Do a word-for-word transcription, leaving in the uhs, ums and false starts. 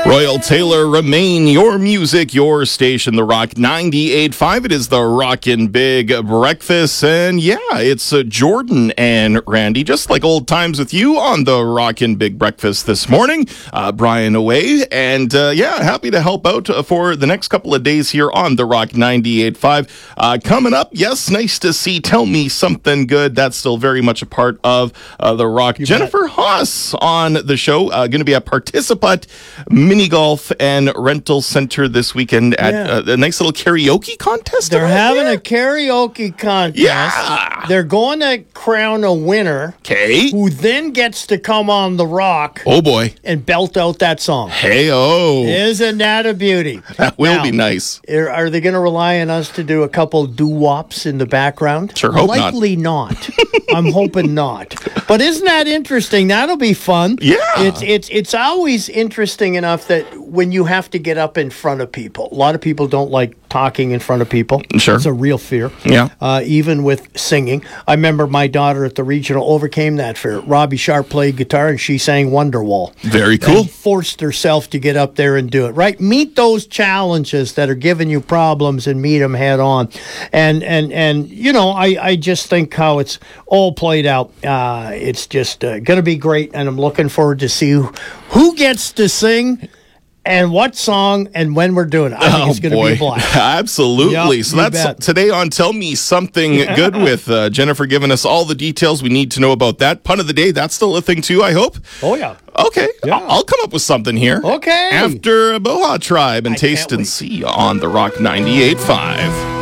Royal Taylor, Remain, your music, your station, The Rock ninety-eight point five. It is the Rockin' Big Breakfast. And yeah, it's uh, Jordan and Randy, just like old times with you on the Rockin' Big Breakfast this morning. Uh, Brian away. And uh, yeah, happy to help out for the next couple of days here on the Rock ninety-eight point five. Uh, coming up, yes, nice to see Tell Me Something Good. That's still very much a part of uh, the Rock. You Jennifer bet. Haas on the show. Uh, going to be a participant mini golf and rental center this weekend at yeah. uh, a nice little karaoke contest. They're having there? a karaoke contest. Yeah. They're going to crown a winner. Okay. Who then gets to come on the Rock. Oh, boy. And belt out that song. Hey-oh. Isn't that a beauty? That will now, be nice. Are, are they going to rely on us to do a couple doo-wops in the background? Sure hope Likely not. not. I'm hoping not. But isn't that interesting? That'll be fun. Yeah. It's, it's, it's always interesting enough that when you have to get up in front of people, a lot of people don't like talking in front of people. Sure. It's a real fear. Yeah. Uh, even with singing. I remember my daughter at the regional overcame that fear. Robbie Sharp played guitar and she sang Wonderwall. Very cool. And forced herself to get up there and do it, right? Meet those challenges that are giving you problems and meet them head on. And, and, and you know, I, I just think how it's all played out. Uh, it's just uh, going to be great, and I'm looking forward to see who, who gets to sing and what song and when we're doing it. I think oh, it's going to be a blast. Absolutely. Yep, so that's bet. today on Tell Me Something Good with uh, Jennifer giving us all the details we need to know about that. Pun of the day, that's still a thing too, I hope. Oh, yeah. Okay. Yeah. I'll, I'll come up with something here. Okay. After Boha Tribe and I Taste and See on the Rock ninety-eight point five.